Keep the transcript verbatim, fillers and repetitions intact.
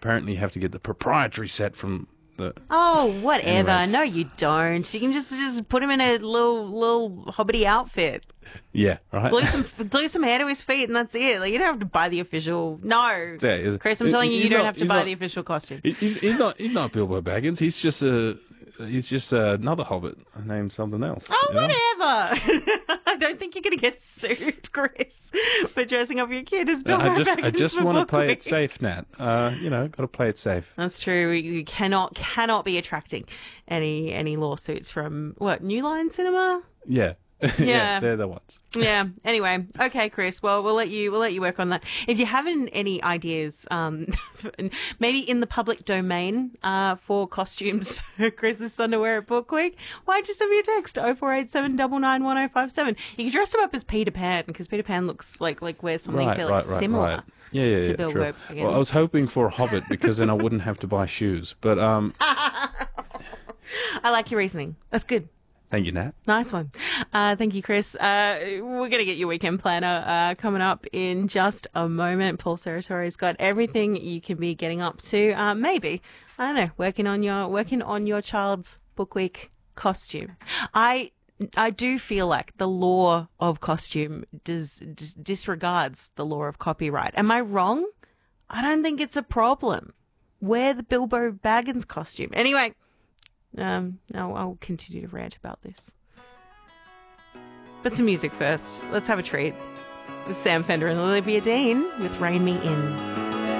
apparently you have to get the proprietary set from the... Oh, whatever. Anyways. No, you don't. You can just just put him in a little little hobbity outfit. Yeah, right. Glue some glue some hair to his feet, and that's it. Like, you don't have to buy the official. No, Yeah, he's- Chris, I'm telling you, you he's don't not- have to he's buy not- the official costume. He's, he's not. He's not Bilbo Baggins. He's just a. He's just another Hobbit named something else. Oh, you know? whatever. I don't think you're going to get sued, Chris, for dressing up your kid as Bilbo I just, I Baggins just for want to Book play Week. it safe, Nat. Uh, you know, got to play it safe. That's true. You cannot cannot be attracting any any lawsuits from what, New Line Cinema? Yeah. Yeah. they're the ones. Yeah. Anyway, okay, Chris. Well, we'll let you we'll let you work on that. If you have any ideas, um, maybe in the public domain, uh, for costumes for Chris's son to wear at Book Week, why don't you send me a text oh four eight seven nine nine one oh five seven? You can dress him up as Peter Pan because Peter Pan looks like like wears something Right, fairly right, right, similar. right. Yeah, yeah, to yeah. Bill True. Baggins. Well, I was hoping for a Hobbit because then I wouldn't have to buy shoes. But um, I like your reasoning. That's good. thank you, Nat. Nice one. Uh, thank you, Chris. Uh, we're going to get your weekend planner uh, coming up in just a moment. Paul Serratori's got everything you can be getting up to. Uh, maybe, I don't know, working on your working on your child's Book Week costume. I I do feel like the law of costume does, dis- disregards the law of copyright. Am I wrong? I don't think it's a problem. Wear the Bilbo Baggins costume. Anyway. Um, I'll, I'll continue to rant about this. But some music first. Let's have a treat. With Sam Fender and Olivia Dean with Rain Me In.